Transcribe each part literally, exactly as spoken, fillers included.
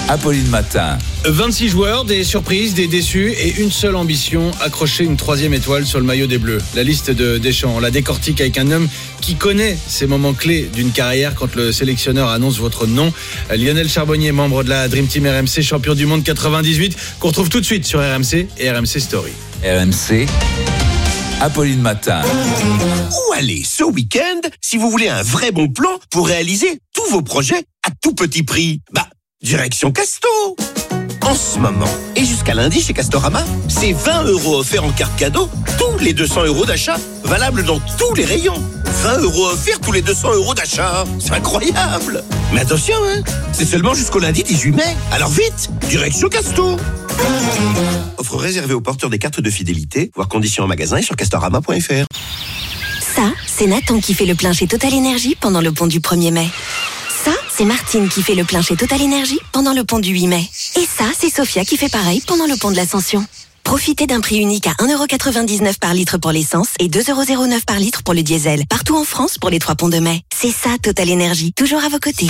Apolline Matin. vingt-six joueurs, des surprises, des déçus et une seule ambition, accrocher une troisième étoile sur le maillot des Bleus. La liste de Deschamps, on la décortique avec un homme qui connaît ces moments clés d'une carrière quand le sélectionneur annonce votre nom. Lionel Charbonnier, membre de la Dream Team R M C, champion du monde quatre-vingt-dix-huit, qu'on retrouve tout de suite sur R M C et R M C Story. R M C, Apolline Matin. Où aller ce week-end si vous voulez un vrai bon plan pour réaliser tous vos projets à tout petit prix? Bah, direction Casto. En ce moment, et jusqu'à lundi chez Castorama, c'est vingt euros offerts en carte cadeau tous les deux cents euros d'achat, valable dans tous les rayons. vingt euros offerts tous les deux cents euros d'achat. C'est incroyable. Mais attention, hein, c'est seulement jusqu'au lundi dix-huit mai. Alors vite, direction Casto. Offre réservée aux porteurs des cartes de fidélité, voire conditions en magasin et sur castorama point f r. Ça, c'est Nathan qui fait le plein chez Total Energy pendant le pont du premier mai. Ça, c'est Martine qui fait le plein chez Total Energy pendant le pont du huit mai. Et ça, c'est Sophia qui fait pareil pendant le pont de l'Ascension. Profitez d'un prix unique à un euro quatre-vingt-dix-neuf par litre pour l'essence et deux euros zéro neuf par litre pour le diesel. Partout en France pour les trois ponts de mai. C'est ça, Total Energy. Toujours à vos côtés.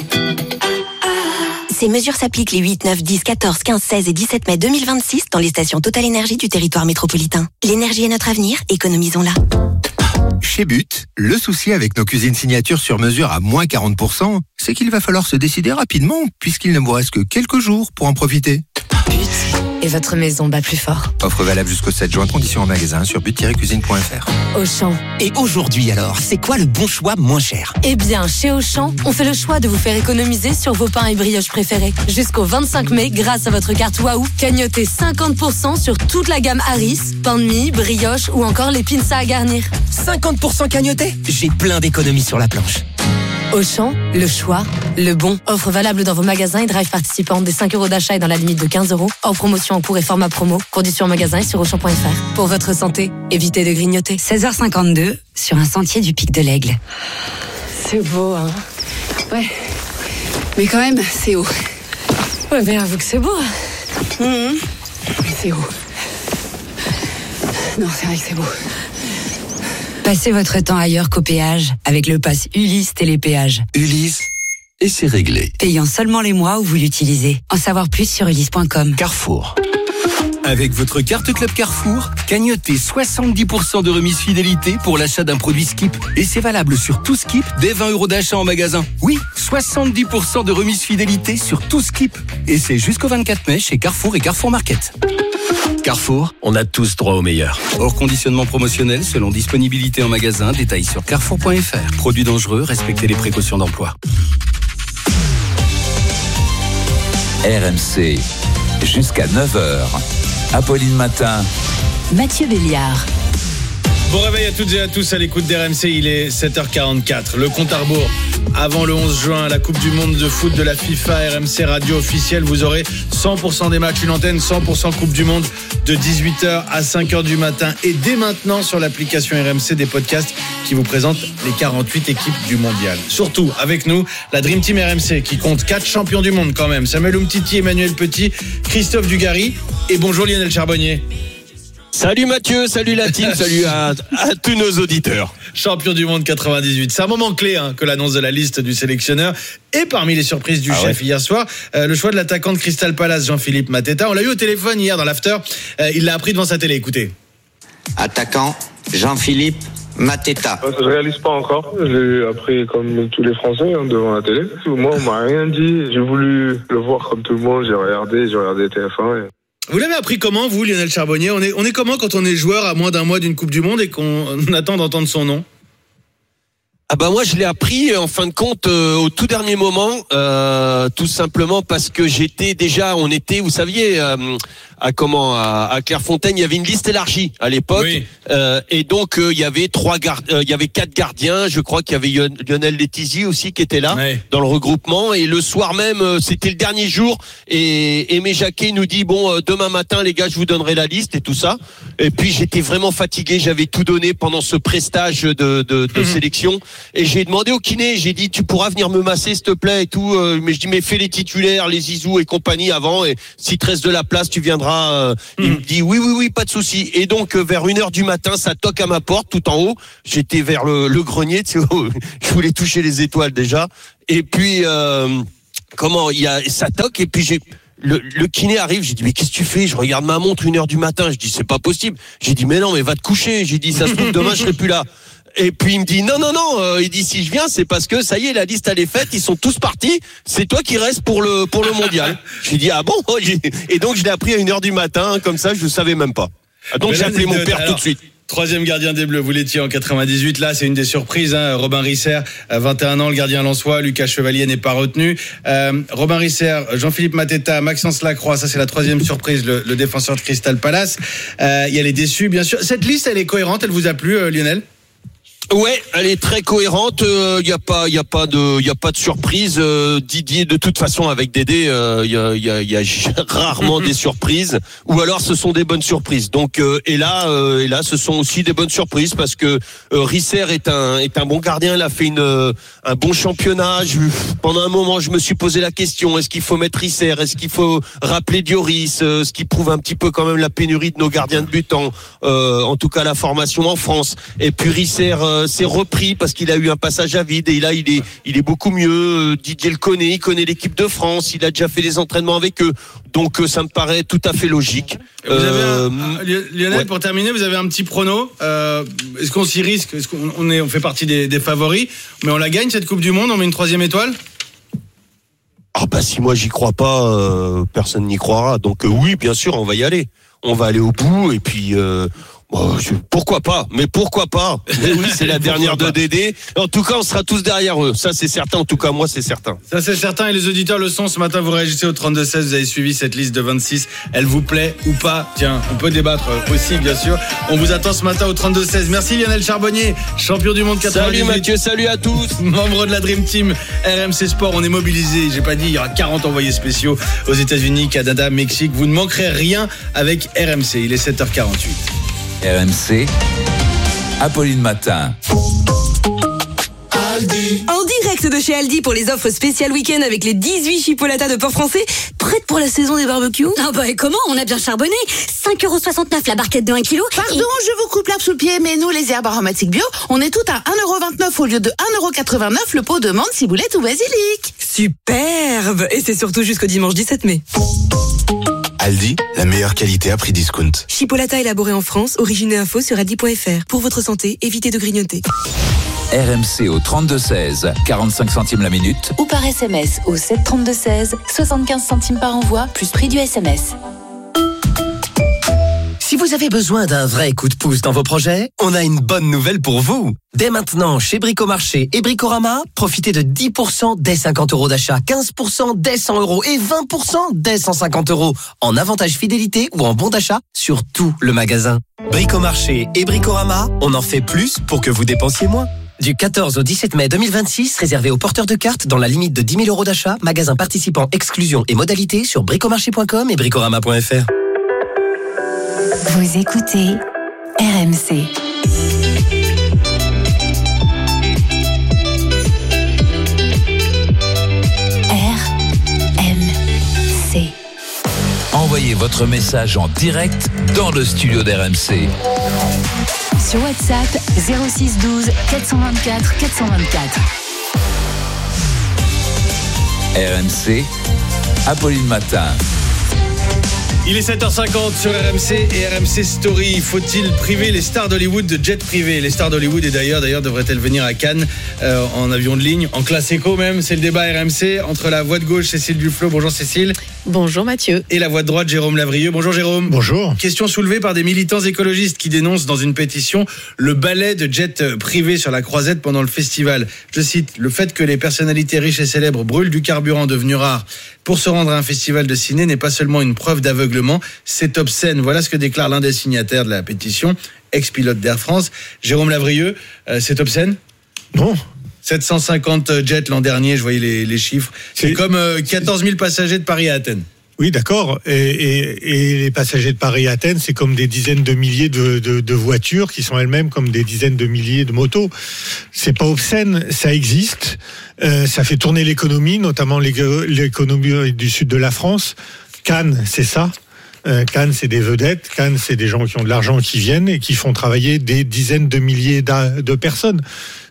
Ces mesures s'appliquent les huit, neuf, dix, quatorze, quinze, seize et dix-sept mai deux mille vingt-six dans les stations Total Energy du territoire métropolitain. L'énergie est notre avenir, économisons-la. Chez But, le souci avec nos cuisines signatures sur mesure à moins quarante pour cent, c'est qu'il va falloir se décider rapidement puisqu'il ne vous reste que quelques jours pour en profiter. But, et votre maison bat plus fort. Offre valable jusqu'au sept juin, conditions en magasin sur but tiret cuisine point f r. Auchan. Et aujourd'hui alors, c'est quoi le bon choix moins cher? Eh bien, chez Auchan, on fait le choix de vous faire économiser sur vos pains et brioches préférés. Jusqu'au vingt-cinq mai, grâce à votre carte Waouh, cagnotez cinquante pour cent sur toute la gamme Harris, pain de mie, brioche ou encore les pinces à garnir. cinquante pour cent cagnoté? J'ai plein d'économies sur la planche. Auchan, le choix, le bon. Offre valable dans vos magasins et drive participants des cinq euros d'achat et dans la limite de quinze euros. Hors promotion en cours et format promo. Conditions en magasin et sur auchan point f r. Pour votre santé, évitez de grignoter. seize heures cinquante-deux, sur un sentier du Pic de l'Aigle. C'est beau, hein. Ouais. Mais quand même, c'est haut. Ouais, mais avoue que c'est beau. Mmh. Mais c'est haut. Non, c'est vrai que c'est beau. Passez votre temps ailleurs qu'au péage avec le pass Ulysse Télépéage. Ulysse, et c'est réglé. Payant seulement les mois où vous l'utilisez. En savoir plus sur ulysse point com. Carrefour. Avec votre carte Club Carrefour, cagnotez soixante-dix pour cent de remise fidélité pour l'achat d'un produit Skip. Et c'est valable sur tout Skip dès vingt euros d'achat en magasin. Oui, soixante-dix pour cent de remise fidélité sur tout Skip. Et c'est jusqu'au vingt-quatre mai chez Carrefour et Carrefour Market. Carrefour, on a tous droit au meilleur. Hors conditionnement promotionnel selon disponibilité en magasin, détails sur carrefour point f r. Produits dangereux, respectez les précautions d'emploi. R M C, jusqu'à neuf heures. Apolline Matin. Mathieu Béliard. Bon réveil à toutes et à tous à l'écoute d'R M C, il est sept heures quarante-quatre. Le compte à rebours avant le onze juin, la Coupe du Monde de foot de la FIFA, R M C Radio officielle. Vous aurez cent pour cent des matchs, une antenne cent pour cent Coupe du Monde de dix-huit heures à cinq heures du matin. Et dès maintenant sur l'application R M C, des podcasts qui vous présentent les quarante-huit équipes du mondial. Surtout avec nous, la Dream Team R M C qui compte quatre champions du monde quand même. Samuel Umtiti, Emmanuel Petit, Christophe Dugarry et bonjour Lionel Charbonnier. Salut Mathieu, salut la team, salut à, à tous nos auditeurs. Champion du monde quatre-vingt-dix-huit. C'est un moment clé hein, que l'annonce de la liste du sélectionneur. Et parmi les surprises du ah chef ouais. hier soir, euh, le choix de l'attaquant de Crystal Palace, Jean-Philippe Mateta. On l'a eu au téléphone hier dans l'after. Euh, il l'a appris devant sa télé. Écoutez. Attaquant Jean-Philippe Mateta. Je ne réalise pas encore. J'ai appris comme tous les Français hein, devant la télé. Moi, on m'a rien dit. J'ai voulu le voir comme tout le monde. J'ai regardé, j'ai regardé T F un. Et... Vous l'avez appris comment, vous, Lionel Charbonnier ? On est, on est comment quand on est joueur à moins d'un mois d'une Coupe du Monde et qu'on attend d'entendre son nom ? Ah bah moi je l'ai appris en fin de compte euh, au tout dernier moment, euh, tout simplement parce que j'étais déjà, on était, vous saviez, euh, à comment, à, à Clairefontaine, il y avait une liste élargie à l'époque, oui. euh, et donc euh, il y avait trois gardes, euh, il y avait quatre gardiens, je crois qu'il y avait Lionel Letizy aussi qui était là oui. dans le regroupement, et le soir même, euh, c'était le dernier jour, et Aimé Jacquet nous dit bon euh, demain matin les gars je vous donnerai la liste et tout ça, et puis j'étais vraiment fatigué, j'avais tout donné pendant ce prestage de, de, de mmh. sélection. Et j'ai demandé au kiné, j'ai dit tu pourras venir me masser s'il te plaît et tout, euh, mais je dis mais fais les titulaires, les Zizou et compagnie avant, et si te reste de la place tu viendras. Euh, mmh. Il me dit oui oui oui pas de souci. Et donc euh, vers une heure du matin ça toque à ma porte tout en haut, j'étais vers le, le grenier, tu sais, je voulais toucher les étoiles déjà, et puis euh, comment il y a ça toque et puis j'ai le, le kiné arrive, j'ai dit mais qu'est-ce que tu fais? Je regarde ma montre, une heure du matin, je dis c'est pas possible. J'ai dit mais non, mais va te coucher. J'ai dit ça se trouve demain je serai plus là. Et puis il me dit non non non, euh, il dit si je viens c'est parce que ça y est la liste elle est faite, ils sont tous partis, c'est toi qui restes pour le pour le mondial. Je lui dis ah bon? Et donc je l'ai appris à une heure du matin comme ça, je ne savais même pas. Donc j'ai appelé mon père alors, tout de suite. Troisième gardien des Bleus, vous l'étiez en quatre-vingt-dix-huit. Là, c'est une des surprises. Hein. Robin Risser, vingt et un ans, le gardien lensois. Lucas Chevalier n'est pas retenu. Euh, Robin Risser, Jean-Philippe Mateta, Maxence Lacroix. Ça, c'est la troisième surprise, le, le défenseur de Crystal Palace. Euh, il y a les déçus, bien sûr. Cette liste, elle est cohérente. Elle vous a plu, euh, Lionel? Ouais, elle est très cohérente. Il euh, y a pas, il y a pas de, il y a pas de surprise. Euh, Didier, de toute façon, avec Dédé, il euh, y, a, y, a, y a rarement des surprises. Ou alors, ce sont des bonnes surprises. Donc, euh, et là, euh, et là, ce sont aussi des bonnes surprises parce que euh, Risser est un, est un bon gardien. Il a fait une, euh, un bon championnat. Je, pendant un moment, je me suis posé la question est-ce qu'il faut mettre Risser? Est-ce qu'il faut rappeler Dioris? euh, Ce qui prouve un petit peu quand même la pénurie de nos gardiens de but en, euh, en tout cas la formation en France. Et puis Risser. Euh, s'est repris parce qu'il a eu un passage à vide et là il est il est beaucoup mieux. Didier le connaît, il connaît l'équipe de France, il a déjà fait des entraînements avec eux, donc ça me paraît tout à fait logique. Vous euh, avez un, Lionel, ouais. Pour terminer, vous avez un petit prono. Euh, est-ce qu'on s'y risque? Est-ce qu'on on est on fait partie des, des favoris, mais on la gagne cette Coupe du Monde? On met une troisième étoile? Ah bah si moi j'y crois pas, euh, personne n'y croira. Donc euh, oui, bien sûr, on va y aller. On va aller au bout et puis. Euh, Oh, je, pourquoi pas? Mais pourquoi pas? Mais oui, c'est la dernière de Dédé. En tout cas, on sera tous derrière eux. Ça, c'est certain. En tout cas, moi, c'est certain. Ça, c'est certain. Et les auditeurs le sont. Ce matin, vous réagissez au trente-deux seize. Vous avez suivi cette liste de vingt-six. Elle vous plaît ou pas? Tiens, on peut débattre aussi, bien sûr. On vous attend ce matin au trente-deux seize. Merci Lionel Charbonnier, champion du monde quatre-vingt-dix-huit. Salut Mathieu, salut à tous. Membre de la Dream Team R M C Sport. On est mobilisés. J'ai pas dit, il y aura quarante envoyés spéciaux aux États-Unis, Canada, Mexique. Vous ne manquerez rien avec R M C. Il est sept heures quarante-huit. R M C, Apolline Matin. Aldi. En direct de chez Aldi pour les offres spéciales week-end avec les dix-huit chipolatas de porc français, prêtes pour la saison des barbecues. Ah bah et comment? On a bien charbonné. cinq euros soixante-neuf la barquette de un kilo. Pardon, et... je vous coupe l'herbe sous le pied, mais nous les herbes aromatiques bio, on est tout à un euro vingt-neuf au lieu de un euro quatre-vingt-neuf le pot de menthe, ciboulette ou basilic. Superbe. Et c'est surtout jusqu'au dimanche dix-sept mai. Aldi, la meilleure qualité à prix discount. Chipolata élaboré en France, origine et info sur aldi point f r. Pour votre santé, évitez de grignoter. R M C au trente-deux seize, quarante-cinq centimes la minute. Ou par S M S au sept trente-deux seize, soixante-quinze centimes par envoi, plus prix du S M S. Si vous avez besoin d'un vrai coup de pouce dans vos projets, on a une bonne nouvelle pour vous. Dès maintenant, chez Bricomarché et Bricorama, profitez de dix pour cent dès cinquante euros d'achat, quinze pour cent dès cent euros et vingt pour cent dès cent cinquante euros en avantage fidélité ou en bon d'achat sur tout le magasin. Bricomarché et Bricorama, on en fait plus pour que vous dépensiez moins. Du quatorze au dix-sept mai deux mille vingt-six, réservé aux porteurs de cartes dans la limite de dix mille euros d'achat, magasin participant, exclusion et modalités sur bricomarché point com et bricorama point f r. Vous écoutez R M C. R M C. Envoyez votre message en direct dans le studio d'R M C. Sur WhatsApp zéro six douze quatre cent vingt-quatre quatre cent vingt-quatre. R M C, Apolline Matin. Il est sept heures cinquante sur R M C et R M C Story. Faut-il priver les stars d'Hollywood de jet privé? Les stars d'Hollywood et d'ailleurs, d'ailleurs devraient-elles venir à Cannes euh, en avion de ligne, en classe éco même? C'est le débat R M C entre la voix de gauche Cécile Duflot. Bonjour Cécile. Bonjour Mathieu. Et la voix de droite Jérôme Lavrieux. Bonjour Jérôme. Bonjour. Question soulevée par des militants écologistes qui dénoncent dans une pétition le balai de jet privé sur la Croisette pendant le festival. Je cite: le fait que les personnalités riches et célèbres brûlent du carburant devenu rare pour se rendre à un festival de ciné n'est pas seulement une preuve d'aveuglement, c'est obscène. Voilà ce que déclare l'un des signataires de la pétition, ex-pilote d'Air France. Jérôme Lavrieux, euh, c'est obscène? Non. sept cent cinquante jets l'an dernier, je voyais les, les chiffres. C'est, c'est comme euh, quatorze mille passagers de Paris à Athènes. Oui, d'accord. Et, et, et les passagers de Paris à Athènes, c'est comme des dizaines de milliers de, de, de voitures qui sont elles-mêmes comme des dizaines de milliers de motos. C'est pas obscène, ça existe. Euh, ça fait tourner l'économie, notamment l'économie du sud de la France. Cannes, c'est ça. Euh, Cannes, c'est des vedettes. Cannes, c'est des gens qui ont de l'argent qui viennent et qui font travailler des dizaines de milliers de personnes.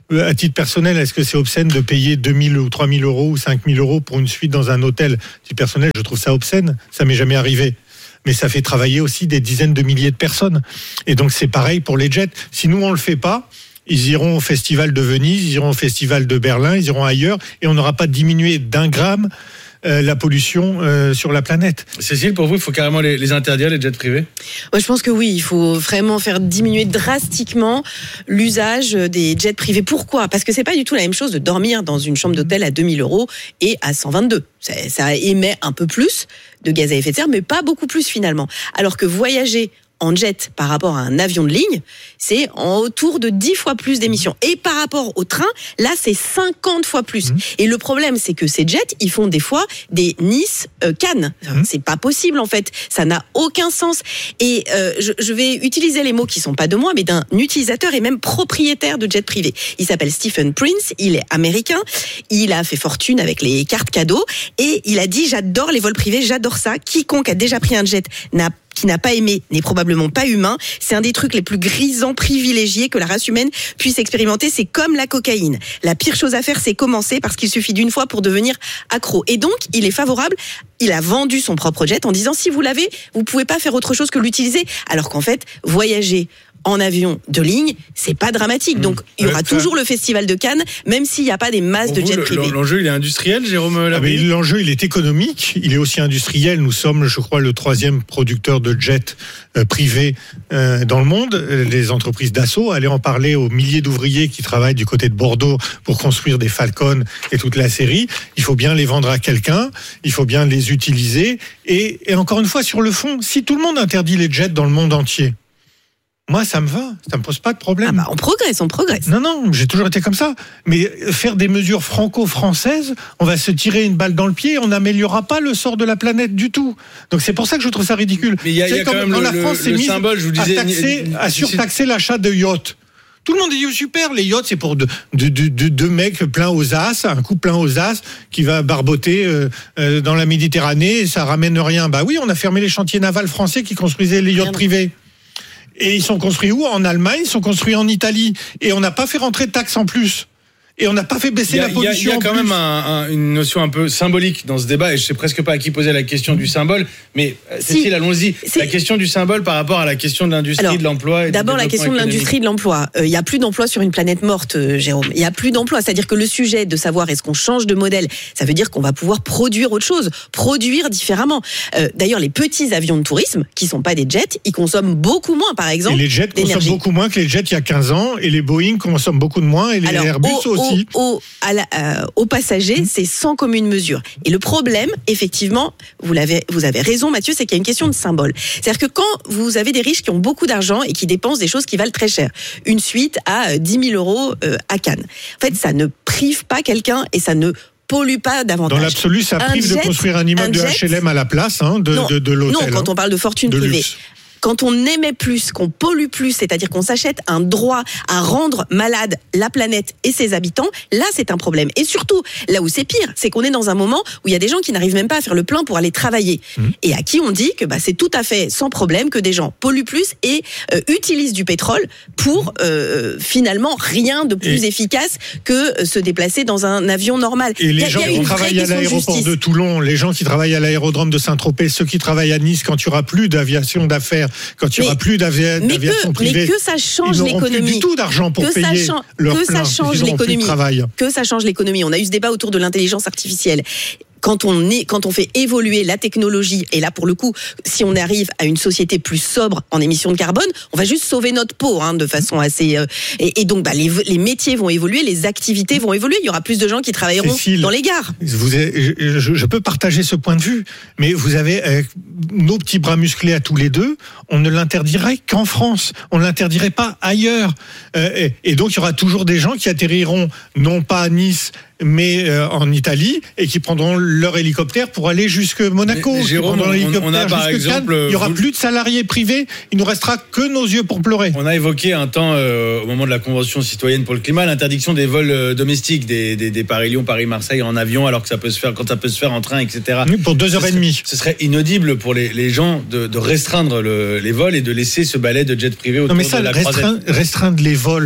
À titre personnel, est-ce que c'est obscène de payer deux mille ou trois mille euros ou cinq mille euros pour une suite dans un hôtel? À titre personnel, je trouve ça obscène. Ça m'est jamais arrivé. Mais ça fait travailler aussi des dizaines de milliers de personnes. Et donc c'est pareil pour les jets. Si nous on le fait pas, ils iront au festival de Venise, ils iront au festival de Berlin, ils iront ailleurs, et on n'aura pas diminué d'un gramme euh, la pollution euh, sur la planète. Cécile, pour vous, il faut carrément les, les interdire, les jets privés? Moi, je pense que oui, il faut vraiment faire diminuer drastiquement l'usage des jets privés. Pourquoi? Parce que c'est pas du tout la même chose de dormir dans une chambre d'hôtel à deux mille euros et à cent vingt-deux. Ça, ça émet un peu plus de gaz à effet de serre, mais pas beaucoup plus finalement. Alors que voyager en jet par rapport à un avion de ligne, c'est en autour de dix fois plus d'émissions. Et par rapport au train, là, c'est cinquante fois plus. Mmh. Et le problème, c'est que ces jets, ils font des fois des Nice-Cannes. Enfin, mmh. C'est pas possible, en fait. Ça n'a aucun sens. Et euh, je, je vais utiliser les mots qui sont pas de moi, mais d'un utilisateur et même propriétaire de jet privé. Il s'appelle Stephen Prince, il est américain, il a fait fortune avec les cartes cadeaux, et il a dit « J'adore les vols privés, j'adore ça. Quiconque a déjà pris un jet n'a qui n'a pas aimé n'est probablement pas humain. C'est un des trucs les plus grisants, privilégiés que la race humaine puisse expérimenter. C'est comme la cocaïne. La pire chose à faire, c'est commencer parce qu'il suffit d'une fois pour devenir accro. Et donc, il est favorable. Il a vendu son propre jet en disant si vous l'avez, vous pouvez pas faire autre chose que l'utiliser. Alors qu'en fait, voyager en avion de ligne, c'est pas dramatique. Donc, il y aura ouais, toujours le festival de Cannes, même s'il n'y a pas des masses de jets privés. L'enjeu, il est industriel, Jérôme ah, mais l'enjeu, il est économique. Il est aussi industriel. Nous sommes, je crois, le troisième producteur de jets euh, privés euh, dans le monde. Les entreprises Dassault, allez en parler aux milliers d'ouvriers qui travaillent du côté de Bordeaux pour construire des Falcon et toute la série. Il faut bien les vendre à quelqu'un. Il faut bien les utiliser. Et, et encore une fois, sur le fond, si tout le monde interdit les jets dans le monde entier, moi, ça me va, ça me pose pas de problème. Ah bah, on progresse, on progresse. Non, non, j'ai toujours été comme ça. Mais faire des mesures franco-françaises, on va se tirer une balle dans le pied, on n'améliorera pas le sort de la planète du tout. Donc c'est pour ça que je trouve ça ridicule. Mais il y a, y a quand même quand le, la France le, le symbole, je vous disais, à, taxer, à surtaxer l'achat de yachts. Tout le monde dit super, les yachts c'est pour deux de, de, de, de mecs pleins aux as, un coup plein aux as qui va barboter euh, euh, dans la Méditerranée et ça ramène rien. Bah oui, on a fermé les chantiers navals français qui construisaient les yachts privés. Et ils sont construits où? En Allemagne, ils sont construits en Italie. Et on n'a pas fait rentrer de taxes en plus. Et on n'a pas fait baisser a, la pollution. Il y a, y a quand même un, un, une notion un peu symbolique dans ce débat, et je sais presque pas à qui poser la question du symbole, mais si, Cécile, allons-y. Si. La question du symbole par rapport à la question de l'industrie, Alors, de l'emploi. Et d'abord, la question de l'industrie, de l'emploi. Il euh, n'y a plus d'emploi sur une planète morte, euh, Jérôme. Il n'y a plus d'emploi. C'est-à-dire que le sujet de savoir est-ce qu'on change de modèle, ça veut dire qu'on va pouvoir produire autre chose, produire différemment. Euh, d'ailleurs, les petits avions de tourisme, qui sont pas des jets, ils consomment beaucoup moins, par exemple. Et les jets d'énergie. consomment beaucoup moins que les jets il y a quinze ans, et les Boeing consomment beaucoup de moins, et les Alors, Airbus au, aussi. Au, au, À la, euh, aux passagers, mmh. c'est sans commune mesure. Et le problème, effectivement, vous l'avez, vous avez raison, Mathieu, c'est qu'il y a une question de symbole. C'est-à-dire que quand vous avez des riches qui ont beaucoup d'argent et qui dépensent des choses qui valent très cher, une suite à dix mille euros euh, à Cannes, en fait, ça ne prive pas quelqu'un et ça ne pollue pas davantage. Dans l'absolu, ça prive jet, de construire un immeuble un de H L M à la place hein, de, non, de, de l'hôtel. Non, quand hein, on parle de fortune de privée. Luxe. Quand on émet plus, qu'on pollue plus, c'est-à-dire qu'on s'achète un droit à rendre malade la planète et ses habitants, là c'est un problème. Et surtout, là où c'est pire, c'est qu'on est dans un moment où il y a des gens qui n'arrivent même pas à faire le plein pour aller travailler. Mmh. Et à qui on dit que bah, c'est tout à fait sans problème que des gens polluent plus et euh, utilisent du pétrole pour euh, finalement rien de plus et efficace que euh, se déplacer dans un avion normal. Et les gens qui travaillent à l'aéroport de Toulon, les gens qui travaillent à l'aérodrome de Saint-Tropez, ceux qui travaillent à Nice quand il n'y aura plus d'aviation d'affaires, quand il n'y aura plus d'avi- d'aviation que, privée, mais que ça change ils n'auront l'économie. plus du tout d'argent pour que payer ça, leur que plein. ça change Ils l'économie. Plus de travail. Que ça change l'économie. On a eu ce débat autour de l'intelligence artificielle. Quand on, est, quand on fait évoluer la technologie, et là pour le coup, si on arrive à une société plus sobre en émissions de carbone, on va juste sauver notre peau hein, de façon assez... Euh, et, et donc bah, les, les métiers vont évoluer, les activités vont évoluer, il y aura plus de gens qui travailleront Cécile, dans les gares. Vous avez, je, je peux partager ce point de vue, mais vous avez euh, nos petits bras musclés à tous les deux, on ne l'interdirait qu'en France, on ne l'interdirait pas ailleurs. Euh, et, et donc il y aura toujours des gens qui atterriront non pas à Nice, mais euh, en Italie, et qui prendront leur hélicoptère pour aller jusque Monaco. Mais, mais Jérôme, on, on a par exemple... Cannes. Il n'y aura vous... plus de salariés privés, il nous restera que nos yeux pour pleurer. On a évoqué un temps, euh, au moment de la Convention citoyenne pour le climat, l'interdiction des vols euh, domestiques, des, des, des Paris-Lyon, Paris-Marseille en avion, alors que ça peut se faire, quand ça peut se faire en train, et cetera. Oui, pour deux heures et demie. Ce serait inaudible pour les, les gens de, de restreindre le, les vols et de laisser ce balai de jet privé autour non mais ça, de la restreindre, croisette. Restreindre les vols...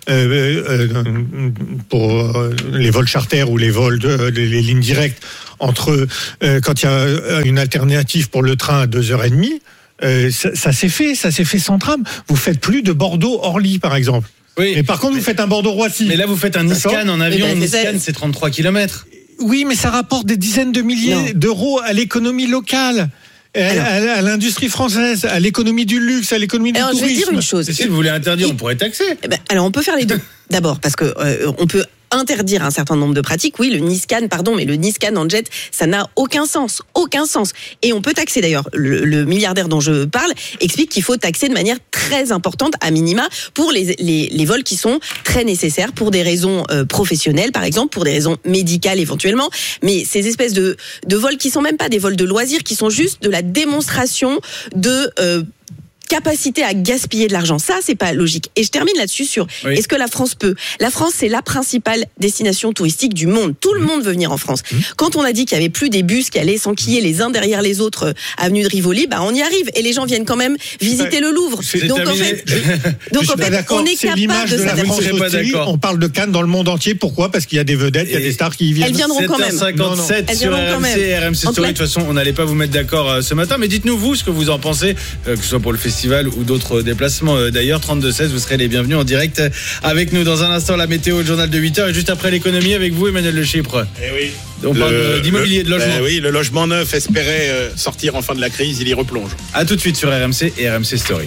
euh, euh, pour euh, les vols charters ou les vols de, les lignes directes entre euh, quand il y a une alternative pour le train à deux heures trente, euh, ça, ça s'est fait, ça s'est fait sans tram. Vous faites plus de Bordeaux-Orly, par exemple. Oui. Et par contre, vous faites un Bordeaux-Roissy. Mais là, vous faites un Niscan en avion. ben, Niscan, c'est trente-trois kilomètres. Oui, mais ça rapporte des dizaines de milliers non. d'euros à l'économie locale. Alors, à, à l'industrie française, à l'économie du luxe, à l'économie du alors, tourisme. Je vais dire une chose. Si vous voulez interdire, on pourrait taxer. Eh ben, alors, on peut faire les deux. D'abord, parce que euh, on peut interdire un certain nombre de pratiques. Oui, le Niscan, pardon, mais le Niscan en jet, ça n'a aucun sens, aucun sens. Et on peut taxer d'ailleurs. Le, le milliardaire dont je parle explique qu'il faut taxer de manière très importante, à minima, pour les, les, les vols qui sont très nécessaires pour des raisons euh, professionnelles, par exemple, pour des raisons médicales éventuellement. Mais ces espèces de, de vols qui sont même pas des vols de loisirs, qui sont juste de la démonstration de euh, capacité à gaspiller de l'argent. Ça, c'est pas logique. Et je termine là-dessus sur oui. Est-ce que la France peut ? La France, c'est la principale destination touristique du monde. Tout le monde veut venir en France. Mmh. Quand on a dit qu'il y avait plus des bus qui allaient s'enquiller les uns derrière les autres euh, avenue de Rivoli, bah on y arrive. Et les gens viennent quand même visiter le Louvre. C'est donc en fait, donc en fait, on est c'est capable de de s'adapter. On parle de Cannes dans le monde entier. Pourquoi ? Parce qu'il y a des vedettes, il y a des stars qui y viennent. Elles viendront quand même. sept heures cinquante-sept sur R M C, R M C Story. De toute façon, on n'allait pas vous mettre d'accord euh, ce matin, mais dites-nous vous ce que vous en pensez, euh, que ce soit pour le festival ou d'autres déplacements. D'ailleurs, trente-deux seize, vous serez les bienvenus en direct avec nous. Dans un instant, la météo, le journal de huit heures et juste après l'économie avec vous, Emmanuel Le Chypre. Eh oui. On le, parle d'immobilier, de logement. Ben oui, le logement neuf espérait euh, sortir en fin de la crise, il y replonge. A tout de suite sur R M C et R M C Story.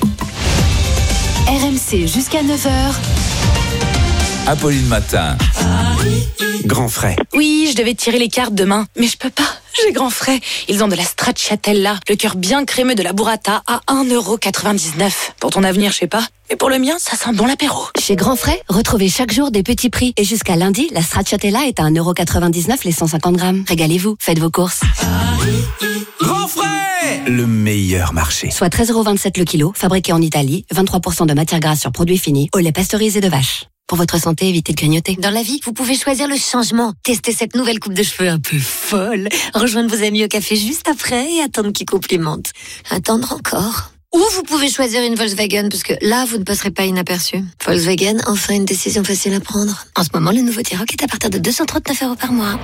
R M C jusqu'à neuf heures. Apolline Matin. Grand frais. Oui, je devais tirer les cartes demain, mais je peux pas. J'ai grand frais. Ils ont de la stracciatella, le cœur bien crémeux de la burrata à un euro quatre-vingt-dix-neuf. Pour ton avenir, je sais pas. Mais pour le mien, ça sent bon l'apéro. Chez Grand Frais, retrouvez chaque jour des petits prix. Et jusqu'à lundi, la stracciatella est à un euro quatre-vingt-dix-neuf les cent cinquante grammes. Régalez-vous, faites vos courses. Grand frais, le meilleur marché. Soit treize euros vingt-sept le kilo, fabriqué en Italie, vingt-trois pour cent de matière grasse sur produits finis, au lait pasteurisé de vache. Pour votre santé, évitez de grignoter. Dans la vie, vous pouvez choisir le changement. Testez cette nouvelle coupe de cheveux un peu folle. Rejoindre vos amis au café juste après et attendre qu'ils complimentent. Attendre encore. Ou vous pouvez choisir une Volkswagen, parce que là, vous ne passerez pas inaperçu. Volkswagen, enfin une décision facile à prendre. En ce moment, le nouveau T-Roc est à partir de deux cent trente-neuf euros par mois.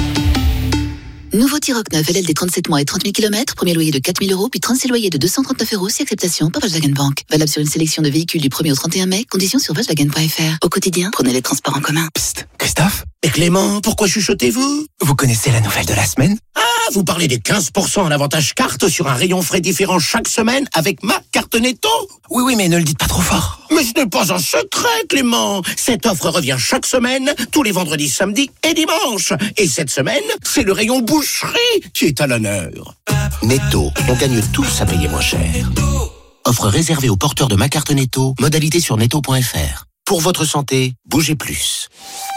Nouveau T-Roc neuf, L L D trente-sept mois et trente mille kilomètres, premier loyer de quatre mille euros, puis trente-six loyers de deux cent trente-neuf euros, si acceptation par Volkswagen Bank. Valable sur une sélection de véhicules du premier au trente et un mai, conditions sur Volkswagen point F R. Au quotidien, prenez les transports en commun. Psst, Christophe ? Et Clément, pourquoi chuchotez-vous ? Vous connaissez la nouvelle de la semaine ? Ah, vous parlez des quinze pour cent en avantage carte sur un rayon frais différent chaque semaine avec ma carte Netto ? Oui, oui, mais ne le dites pas trop fort. Mais ce n'est pas un secret, Clément. Cette offre revient chaque semaine, tous les vendredis, samedis et dimanches. Et cette semaine, c'est le rayon boucherie qui est à l'honneur. Netto, on gagne tous à payer moins cher. Offre réservée aux porteurs de ma carte Netto, modalité sur netto point F R. Pour votre santé, bougez plus.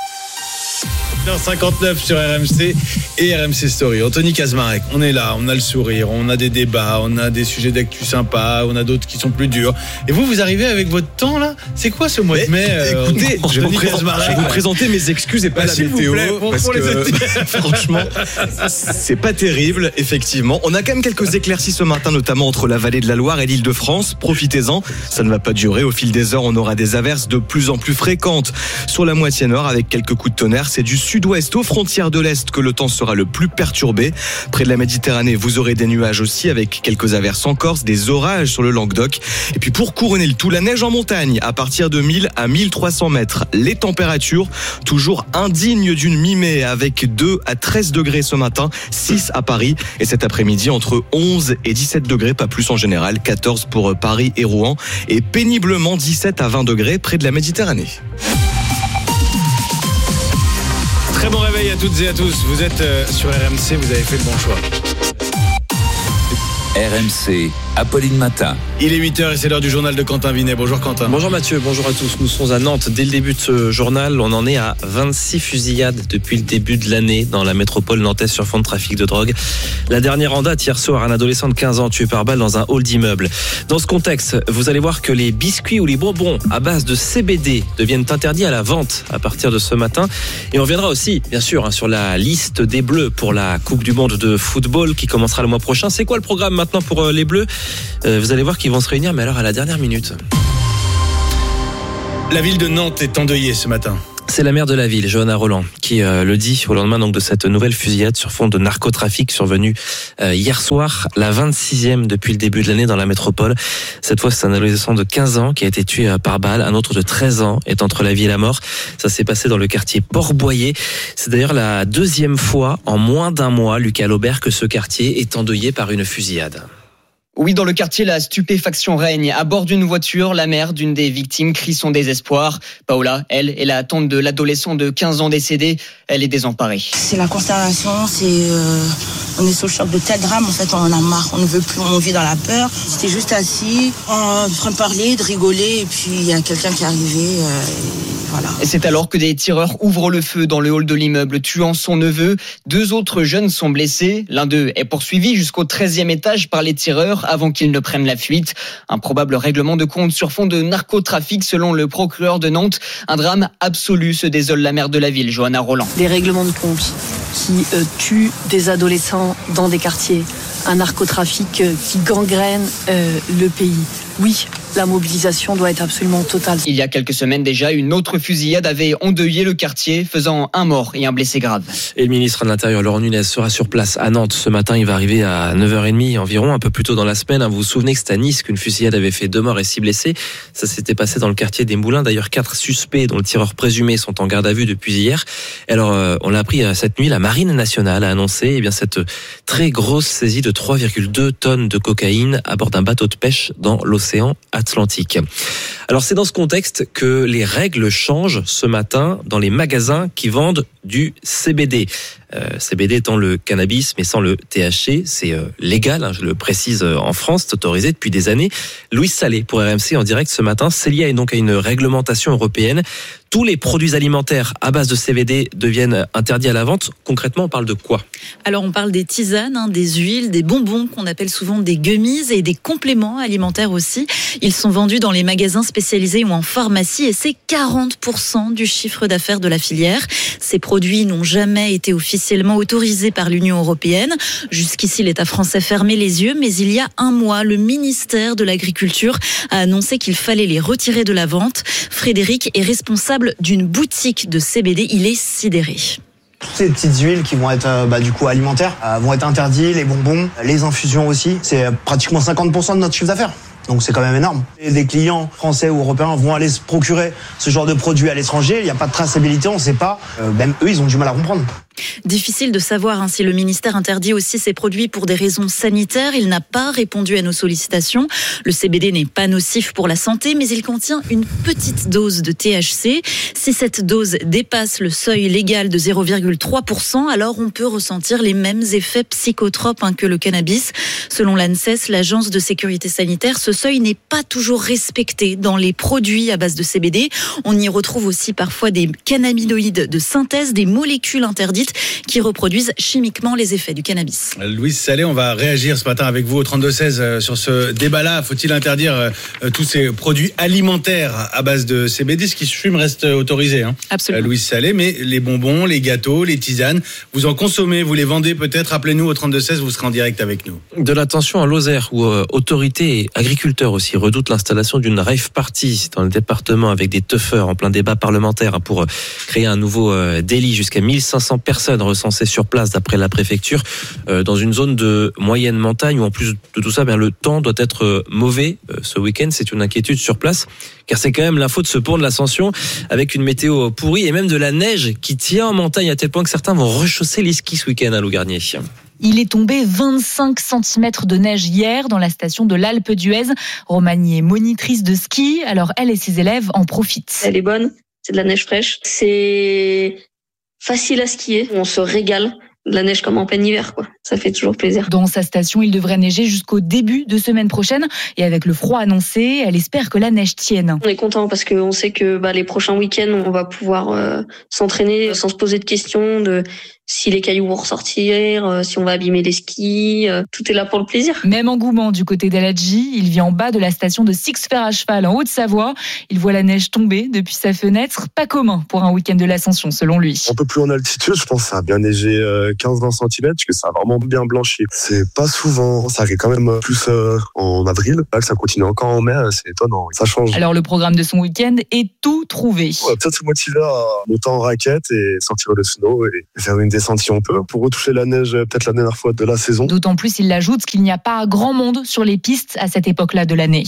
huit heures cinquante-neuf sur R M C et R M C Story. Anthony Kazmarek, on est là, on a le sourire, on a des débats, on a des sujets d'actu sympas, on a d'autres qui sont plus durs. Et vous, vous arrivez avec votre temps là ? C'est quoi ce mois de mai euh, Écoutez, je vais vous, présenter, je vais vous présenter mes excuses et pas bah, la météo. Plaît, pour, parce pour que, franchement, c'est pas terrible, effectivement. On a quand même quelques éclaircies ce matin, notamment entre la vallée de la Loire et l'Île-de-France. Profitez-en, ça ne va pas durer. Au fil des heures, on aura des averses de plus en plus fréquentes sur la moitié nord avec quelques coups de tonnerre. C'est du sud-ouest aux frontières de l'Est que le temps sera le plus perturbé. Près de la Méditerranée, vous aurez des nuages aussi avec quelques averses en Corse, des orages sur le Languedoc. Et puis pour couronner le tout, la neige en montagne à partir de mille à mille trois cents mètres. Les températures toujours indignes d'une mi-mai avec deux à treize degrés ce matin, six à Paris. Et cet après-midi, entre onze et dix-sept degrés, pas plus en général, quatorze pour Paris et Rouen. Et péniblement dix-sept à vingt degrés près de la Méditerranée. Très bon réveil à toutes et à tous. Vous êtes sur R M C, vous avez fait le bon choix. R M C, Apolline Matin. Il est huit heures et c'est l'heure du journal de Quentin Vinet. Bonjour Quentin. Bonjour Mathieu, bonjour à tous. Nous sommes à Nantes. Dès le début de ce journal, on en est à vingt-six fusillades depuis le début de l'année dans la métropole nantaise sur fond de trafic de drogue. La dernière en date, hier soir, un adolescent de quinze ans tué par balle dans un hall d'immeuble. Dans ce contexte, vous allez voir que les biscuits ou les bonbons à base de C B D deviennent interdits à la vente à partir de ce matin. Et on reviendra aussi, bien sûr, sur la liste des Bleus pour la Coupe du Monde de football qui commencera le mois prochain. C'est quoi le programme maintenant pour les Bleus ? euh, Vous allez voir qu'ils vont se réunir, mais alors à la dernière minute. La ville de Nantes est endeuillée ce matin. C'est la maire de la ville, Johanna Rolland, qui euh, le dit au lendemain donc de cette nouvelle fusillade sur fond de narcotrafic survenue euh, hier soir, la vingt-sixième depuis le début de l'année dans la métropole. Cette fois, c'est un adolescent de quinze ans qui a été tué euh, par balle. Un autre de treize ans est entre la vie et la mort. Ça s'est passé dans le quartier Port-Boyer. C'est d'ailleurs la deuxième fois en moins d'un mois, Lucas Laubert, que ce quartier est endeuillé par une fusillade. Oui, dans le quartier, la stupéfaction règne. À bord d'une voiture, la mère d'une des victimes crie son désespoir. Paola, elle, est la tante de l'adolescent de quinze ans décédé. Elle est désemparée. C'est la consternation, c'est euh, on est sous le choc de tel drame. En fait, on en a marre, on ne veut plus, on vit dans la peur. J'étais juste assis, en train de parler, de rigoler, et puis il y a quelqu'un qui est arrivé. Euh, et voilà. Et c'est alors que des tireurs ouvrent le feu dans le hall de l'immeuble, tuant son neveu. Deux autres jeunes sont blessés. L'un d'eux est poursuivi jusqu'au treizième étage par les tireurs avant qu'ils ne prennent la fuite. Un probable règlement de compte sur fond de narcotrafic selon le procureur de Nantes. Un drame absolu, se désole la maire de la ville, Johanna Rolland. Des règlements de compte qui euh, tuent des adolescents dans des quartiers. Un narcotrafic euh, qui gangrène euh, le pays. Oui, la mobilisation doit être absolument totale. Il y a quelques semaines déjà, une autre fusillade avait endeuillé le quartier, faisant un mort et un blessé grave. Et le ministre de l'Intérieur, Laurent Nunez, sera sur place à Nantes ce matin. Il va arriver à neuf heures trente environ, un peu plus tôt dans la semaine. Vous vous souvenez que c'est à Nice qu'une fusillade avait fait deux morts et six blessés. Ça s'était passé dans le quartier des Moulins. D'ailleurs, quatre suspects dont le tireur présumé sont en garde à vue depuis hier. Alors, on l'a appris cette nuit, la Marine nationale a annoncé eh bien, cette très grosse saisie de trois virgule deux tonnes de cocaïne à bord d'un bateau de pêche dans l'océan Atlantique. Alors c'est dans ce contexte que les règles changent ce matin dans les magasins qui vendent du C B D. Euh, C B D étant le cannabis mais sans le T H C, c'est euh, légal, hein, je le précise euh, en France, c'est autorisé depuis des années. Louis Salé pour R M C en direct ce matin. C'est lié donc à une réglementation européenne. Tous les produits alimentaires à base de C B D deviennent interdits à la vente. Concrètement, on parle de quoi ? Alors on parle des tisanes, hein, des huiles, des bonbons qu'on appelle souvent des gummies et des compléments alimentaires aussi. Ils sont vendus dans les magasins spécialisés ou en pharmacie et c'est quarante pour cent du chiffre d'affaires de la filière. Ces produits n'ont jamais été officiellement autorisés par l'Union européenne. Jusqu'ici, l'État français fermait les yeux, mais il y a un mois, le ministère de l'Agriculture a annoncé qu'il fallait les retirer de la vente. Frédéric est responsable d'une boutique de C B D, il est sidéré. Toutes ces petites huiles qui vont être bah, du coup alimentaires euh, vont être interdites, les bonbons, les infusions aussi. C'est pratiquement cinquante pour cent de notre chiffre d'affaires. Donc c'est quand même énorme. Et des clients français ou européens vont aller se procurer ce genre de produits à l'étranger. Il n'y a pas de traçabilité, on ne sait pas. Euh, même eux, ils ont du mal à comprendre. Difficile de savoir hein, si le ministère interdit aussi ces produits pour des raisons sanitaires. Il n'a pas répondu à nos sollicitations. Le C B D n'est pas nocif pour la santé, mais il contient une petite dose de T H C. Si cette dose dépasse le seuil légal de zéro virgule trois pour cent, alors on peut ressentir les mêmes effets psychotropes hein, que le cannabis. Selon l'ANSES, l'agence de sécurité sanitaire, ce seuil n'est pas toujours respecté dans les produits à base de C B D. On y retrouve aussi parfois des cannabinoïdes de synthèse, des molécules interdites qui reproduisent chimiquement les effets du cannabis. Louis Salé, on va réagir ce matin avec vous au trente-deux seize sur ce débat-là. Faut-il interdire euh, tous ces produits alimentaires à base de C B D ? Ce qui fume reste autorisé. Hein. Absolument. Louis Salé, mais les bonbons, les gâteaux, les tisanes, vous en consommez, vous les vendez peut-être. Appelez-nous au trente-deux seize, vous serez en direct avec nous. De l'attention à Lozère, où euh, autorités et agriculteurs aussi redoutent l'installation d'une rave party dans le département avec des teufeurs en plein débat parlementaire pour euh, créer un nouveau euh, délit. Jusqu'à mille cinq cents personnes recensées sur place d'après la préfecture euh, dans une zone de moyenne montagne où en plus de tout ça, bien, le temps doit être euh, mauvais euh, ce week-end. C'est une inquiétude sur place car c'est quand même l'info de ce pont de l'Ascension avec une météo pourrie et même de la neige qui tient en montagne à tel point que certains vont rechausser les skis ce week-end à Lougarnier. Il est tombé vingt-cinq centimètres de neige hier dans la station de l'Alpe d'Huez. Romagny est monitrice de ski, alors elle et ses élèves en profitent. Elle est bonne, c'est de la neige fraîche. C'est facile à skier, on se régale. De la neige comme en plein hiver, quoi. Ça fait toujours plaisir. Dans sa station, il devrait neiger jusqu'au début de semaine prochaine. Et avec le froid annoncé, elle espère que la neige tienne. On est content parce qu'on sait que bah, les prochains week-ends, on va pouvoir euh, s'entraîner sans se poser de questions, de si les cailloux vont ressortir, euh, si on va abîmer les skis, euh, tout est là pour le plaisir. Même engouement du côté d'El Hadji. Il vit en bas de la station de Six-Fer à cheval en Haute-Savoie. Il voit la neige tomber depuis sa fenêtre. Pas commun pour un week-end de l'Ascension, selon lui. Un peu plus en altitude, je pense que ça a bien neigé quinze à vingt centimètres, que ça a vraiment bien blanchi. C'est pas souvent, ça arrive quand même plus euh, en avril. Là, ça continue encore en mai, c'est étonnant. Ça change. Alors le programme de son week-end est tout trouvé. On va peut-être se motiver à monter en raquette et sortir le snow et faire une descente si on peut pour retoucher la neige peut-être la dernière fois de la saison. D'autant plus, il ajoute qu'il n'y a pas grand monde sur les pistes à cette époque-là de l'année.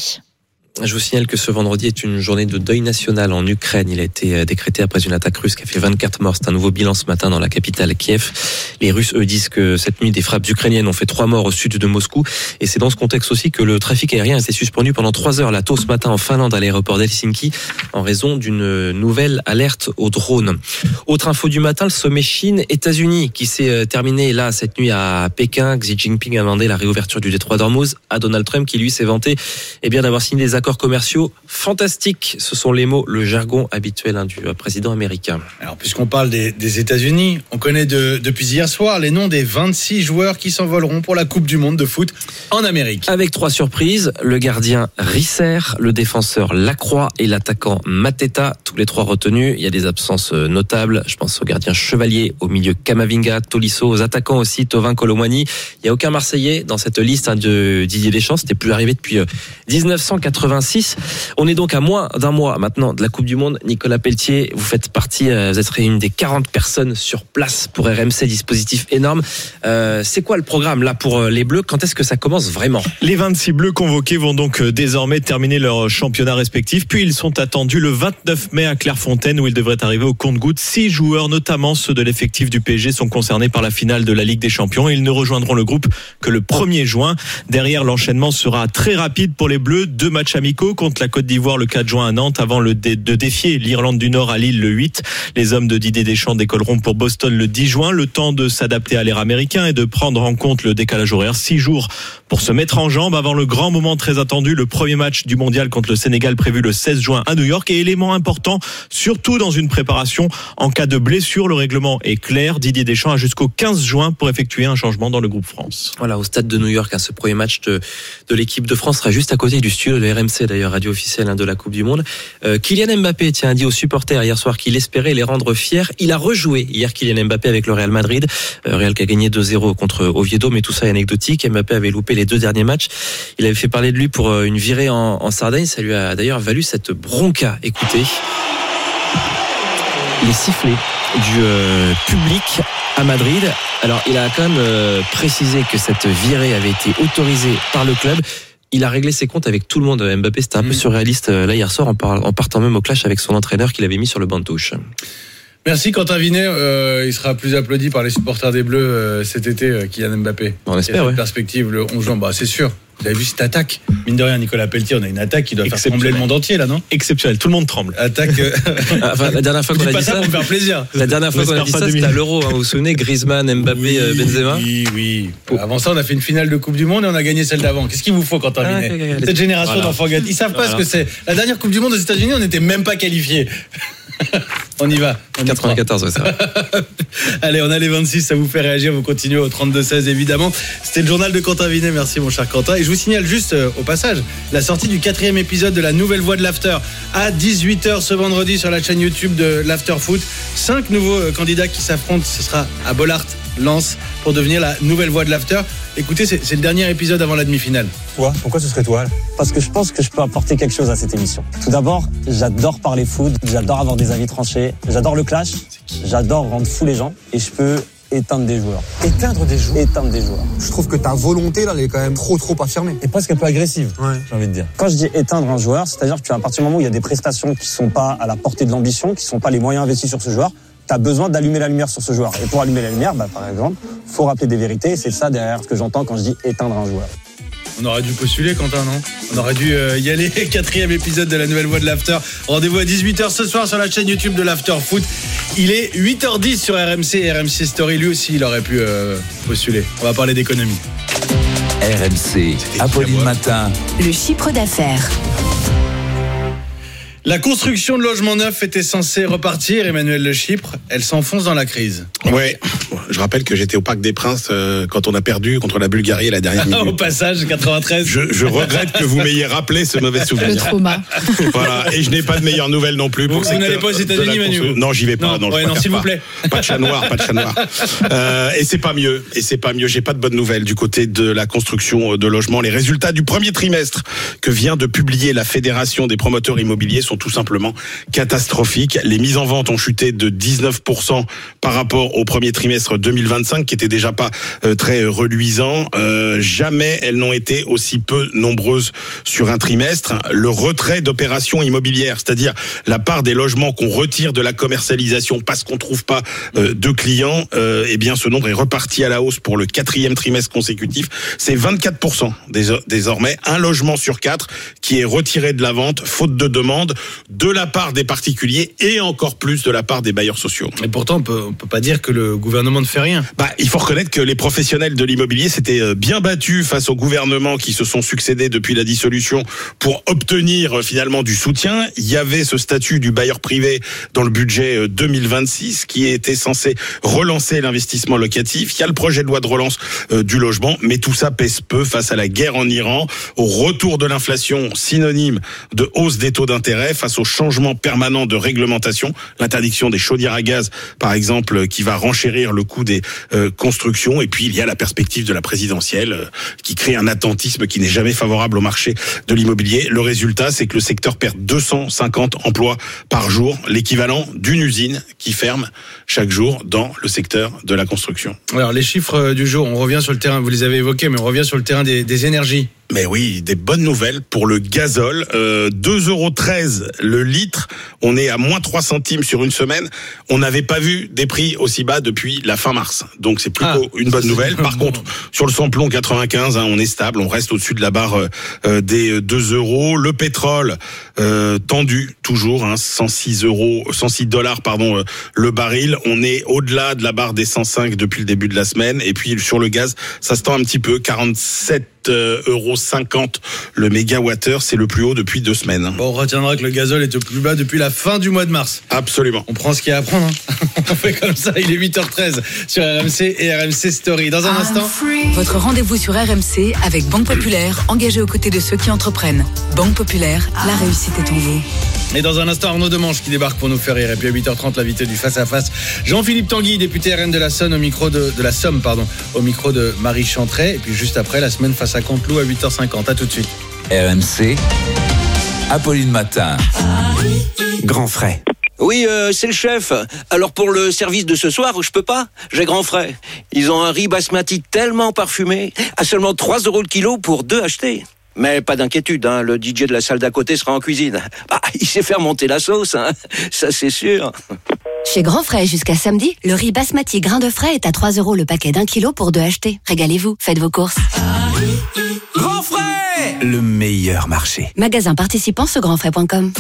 Je vous signale que ce vendredi est une journée de deuil national en Ukraine. Il a été décrété après une attaque russe qui a fait vingt-quatre morts. C'est un nouveau bilan ce matin dans la capitale Kiev. Les Russes, eux, disent que cette nuit, des frappes ukrainiennes ont fait trois morts au sud de Moscou. Et c'est dans ce contexte aussi que le trafic aérien a été suspendu pendant trois heures là tôt ce matin en Finlande à l'aéroport d'Helsinki en raison d'une nouvelle alerte aux drones. Autre info du matin, le sommet Chine-États-Unis qui s'est terminé là cette nuit à Pékin. Xi Jinping a demandé la réouverture du détroit d'Ormuz à Donald Trump qui lui s'est vanté eh bien, d'avoir signé des accords commerciaux fantastiques. Ce sont les mots, le jargon habituel hein, du président américain. Alors, puisqu'on parle des, des États-Unis, on connaît de, depuis hier soir les noms des vingt-six joueurs qui s'envoleront pour la Coupe du Monde de foot en Amérique. Avec trois surprises, le gardien Risser, le défenseur Lacroix et l'attaquant Mateta, tous les trois retenus. Il y a des absences notables. Je pense au gardien Chevalier, au milieu Kamavinga, Tolisso, aux attaquants aussi Thauvin Colomwani. Il n'y a aucun Marseillais dans cette liste hein, de Didier Deschamps. C'était plus arrivé depuis dix-neuf cent quatre-vingt-six. On est donc à moins d'un mois maintenant de la Coupe du Monde. Nicolas Pelletier, vous faites partie, vous êtes une des quarante personnes sur place pour R M C, dispositif énorme. Euh, c'est quoi le programme là pour les Bleus? Quand est-ce que ça commence vraiment? Les vingt-six Bleus convoqués vont donc désormais terminer leur championnat respectif. Puis ils sont attendus le vingt-neuf mai à Clairefontaine où ils devraient arriver au compte-gouttes. Six joueurs, notamment ceux de l'effectif du P S G, sont concernés par la finale de la Ligue des Champions. Ils ne rejoindront le groupe que le premier juin. Derrière, l'enchaînement sera très rapide pour les Bleus. Deux matchs amicaux contre la Côte d'Ivoire le quatre juin à Nantes avant le dé- de défier l'Irlande du Nord à Lille le huit. Les hommes de Didier Deschamps décolleront pour Boston le dix juin. Le temps de s'adapter à l'ère américain et de prendre en compte le décalage horaire. Six jours pour se mettre en jambe avant le grand moment très attendu, le premier match du mondial contre le Sénégal prévu le seize juin à New York. Et élément important, surtout dans une préparation en cas de blessure, le règlement est clair. Didier Deschamps a jusqu'au quinze juin pour effectuer un changement dans le groupe France. Voilà, au stade de New York, hein, ce premier match de, de l'équipe de France sera juste à côté du studio de R M C, d'ailleurs radio officielle hein, de la Coupe du Monde. Euh, Kylian Mbappé, tiens, a dit aux supporters hier soir qu'il espérait les rendre fiers. Il a rejoué hier Kylian Mbappé avec le Real Madrid. Euh, Real qui a gagné deux zéro contre Oviedo, mais tout ça est anecdotique. Mbappé avait loupé les deux derniers matchs. Il avait fait parler de lui pour une virée en, en Sardaigne. Ça lui a d'ailleurs valu cette bronca. Écoutez, les sifflets du euh, public à Madrid. Alors, il a quand même euh, précisé que cette virée avait été autorisée par le club. Il a réglé ses comptes avec tout le monde. Mbappé, c'était un mmh. peu surréaliste là hier soir en, par, en partant même au clash avec son entraîneur qu'il avait mis sur le banc de touche. Merci Quentin Vinet, euh, il sera plus applaudi par les supporters des Bleus euh, cet été, euh, Kylian Mbappé. On espère, ouais. Perspective le onze juin, bah c'est sûr. Vous avez vu cette attaque? Mine de rien, Nicolas Pelletier, on a une attaque qui doit faire trembler le monde entier là, non? Exceptionnel, tout le monde tremble. Attaque. Euh... enfin, la dernière fois qu'on a dit ça, ça pour me faire plaisir. La dernière fois qu'on a dit ça, c'était à l'Euro. Hein, vous vous souvenez, Griezmann, Mbappé, oui, Benzema. Oui, oui. Avant ça, on a fait une finale de Coupe du Monde et on a gagné celle d'avant. Qu'est-ce qu'il vous faut, Quentin Vinet? Ah, okay, okay. Cette génération voilà. d'enfants gâtés, ils savent pas voilà. ce que c'est. La dernière Coupe du Monde aux États-Unis, on n'était même pas qualifiés. On y va. On quatre-vingt-quatorze, ouais, ça va. Allez, on a les vingt-six, ça vous fait réagir. Vous continuez au trente-deux seize, évidemment. C'était le journal de Quentin Vinet. Merci, mon cher Quentin. Et je vous signale juste, euh, au passage, la sortie du quatrième épisode de la Nouvelle Voix de l'After à dix-huit heures ce vendredi sur la chaîne YouTube de l'After Foot. Cinq nouveaux euh, candidats qui s'affrontent. Ce sera à Bollaert, Lens, pour devenir la Nouvelle Voix de l'After. Écoutez, c'est, c'est le dernier épisode avant la demi-finale. Toi, pourquoi ce serait toi? Parce que je pense que je peux apporter quelque chose à cette émission. Tout d'abord, j'adore parler foot, j'adore avoir des avis tranchés, j'adore le clash, j'adore rendre fou les gens et je peux éteindre des joueurs. Éteindre des joueurs Éteindre des joueurs. Je trouve que ta volonté, là, elle est quand même trop, trop affirmée. Et presque un peu agressive, ouais. J'ai envie de dire. Quand je dis éteindre un joueur, c'est-à-dire qu'à partir du moment où il y a des prestations qui sont pas à la portée de l'ambition, qui sont pas les moyens investis sur ce joueur, tu as besoin d'allumer la lumière sur ce joueur. Et pour allumer la lumière, bah, par exemple, faut rappeler des vérités. Et c'est ça derrière ce que j'entends quand je dis éteindre un joueur. On aurait dû postuler, Quentin, non? On aurait dû euh, y aller. Quatrième épisode de la Nouvelle Voix de l'After. Rendez-vous à dix-huit heures ce soir sur la chaîne YouTube de l'After Foot. Il est huit heures dix sur R M C et R M C Story. Lui aussi, il aurait pu euh, postuler. On va parler d'économie. R M C, Apolline Matin. Le chiffre d'affaires. La construction de logements neufs était censée repartir, Emmanuel Le Chypre. Elle s'enfonce dans la crise. Ouais, Je rappelle que j'étais au Parc des Princes euh, quand on a perdu contre la Bulgarie à la dernière minute. Au passage, quatre-vingt-treize. Je, je regrette que vous m'ayez rappelé ce mauvais souvenir. Le trauma. Voilà, et je n'ai pas de meilleures nouvelles non plus. Pour vous n'allez pas aux États-Unis, Manu? Non, j'y vais pas. Non, non, ouais, je non s'il vous pas. plaît. Pas de chat noir, pas de chat noir. Euh, et c'est pas mieux. Et c'est pas mieux. J'ai pas de bonnes nouvelles du côté de la construction de logements. Les résultats du premier trimestre que vient de publier la Fédération des promoteurs immobiliers sont tout simplement catastrophiques. Les mises en vente ont chuté de dix-neuf pour cent par rapport au premier trimestre deux mille vingt-cinq, qui était déjà pas euh, très reluisant. Euh, jamais elles n'ont été aussi peu nombreuses sur un trimestre. Le retrait d'opérations immobilières, c'est-à-dire la part des logements qu'on retire de la commercialisation parce qu'on trouve pas euh, de clients, euh, eh bien ce nombre est reparti à la hausse pour le quatrième trimestre consécutif. C'est vingt-quatre pour cent désormais, un logement sur quatre qui est retiré de la vente faute de demande de la part des particuliers et encore plus de la part des bailleurs sociaux. Et pourtant, on peut, on peut pas dire que le gouvernement ne fait rien. Bah, il faut reconnaître que les professionnels de l'immobilier s'étaient bien battus face aux gouvernements qui se sont succédés depuis la dissolution pour obtenir finalement du soutien. Il y avait ce statut du bailleur privé dans le budget deux mille vingt-six qui était censé relancer l'investissement locatif. Il y a le projet de loi de relance euh, du logement, mais tout ça pèse peu face à la guerre en Iran, au retour de l'inflation synonyme de hausse des taux d'intérêt, face au changement permanent de réglementation, l'interdiction des chaudières à gaz par exemple qui va renchérir le coût des euh, constructions, et puis il y a la perspective de la présidentielle euh, qui crée un attentisme qui n'est jamais favorable au marché de l'immobilier. Le résultat, c'est que le secteur perd deux cent cinquante emplois par jour, l'équivalent d'une usine qui ferme chaque jour dans le secteur de la construction. Alors les chiffres du jour, on revient sur le terrain, vous les avez évoqués, mais on revient sur le terrain des, des énergies. Mais oui, des bonnes nouvelles pour le gazole. Euh, deux euros treize le litre. On est à moins trois centimes sur une semaine. On n'avait pas vu des prix aussi bas depuis la fin mars. Donc c'est plutôt ah, une bonne nouvelle. Par bon. contre, sur le samplon quatre-vingt-quinze, hein, on est stable. On reste au-dessus de la barre euh, des deux euros. Le pétrole euh, tendu toujours, hein, cent six euros, cent six dollars pardon, euh, le baril. On est au-delà de la barre des cent cinq depuis le début de la semaine. Et puis sur le gaz, ça se tend un petit peu, quarante-sept euros cinquante le mégawattheure, c'est le plus haut depuis deux semaines. Bon, on retiendra que le gazole est au plus bas depuis la fin du mois de mars. Absolument. On prend ce qu'il y a à prendre. Hein. On fait comme ça, il est huit heures treize sur R M C et R M C Story. Dans un instant, votre rendez-vous sur R M C avec Banque Populaire, engagée aux côtés de ceux qui entreprennent. Banque Populaire, la réussite est en vous. Et dans un instant, Arnaud Demange qui débarque pour nous faire rire. Et puis à huit heures trente, l'invité du Face à Face, Jean-Philippe Tanguy, député R N de la Somme, au micro de, de la Somme, pardon, au micro de Marie Chantret. Et puis juste après, la semaine face à Canteloup à huit heures cinquante. À tout de suite. R M C, Apolline Matin. Grand frais. Oui, euh, c'est le chef. Alors pour le service de ce soir, je peux pas. J'ai grand frais. Ils ont un riz basmati tellement parfumé, à seulement trois euros le kilo pour deux achetés. Mais pas d'inquiétude, hein, le D J de la salle d'à côté sera en cuisine. Bah, il sait faire monter la sauce, hein, ça c'est sûr. Chez Grand Frais, jusqu'à samedi, le riz basmati grain de frais est à trois euros le paquet d'un kilo pour deux achetés. Régalez-vous, faites vos courses. Grand frais, le meilleur marché. Magasin participant sur grand frais point com.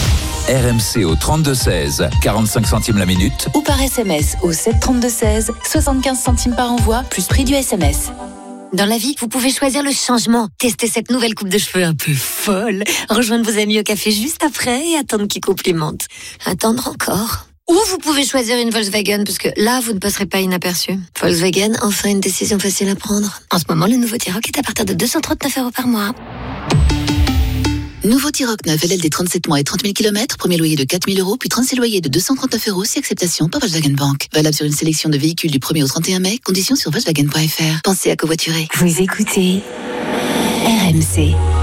R M C au trente-deux seize, quarante-cinq centimes la minute. Ou par S M S au sept trente-deux seize, soixante-quinze centimes par envoi, plus prix du S M S. Dans la vie, vous pouvez choisir le changement. Testez cette nouvelle coupe de cheveux un peu folle. Rejoindre vos amis au café juste après et attendre qu'ils complimentent. Attendre encore. Ou vous pouvez choisir une Volkswagen, parce que là, vous ne passerez pas inaperçu. Volkswagen, enfin une décision facile à prendre. En ce moment, le nouveau T-Roc est à partir de deux cent trente-neuf euros par mois. Nouveau T-Roc neuf L L D trente-sept mois et trente mille kilomètres, premier loyer de quatre mille euros, puis trente-six loyers de deux cent trente-neuf euros, si acceptation par Volkswagen Bank. Valable sur une sélection de véhicules du premier au trente et un mai, conditions sur Volkswagen point F R. Pensez à covoiturer. Vous écoutez R M C.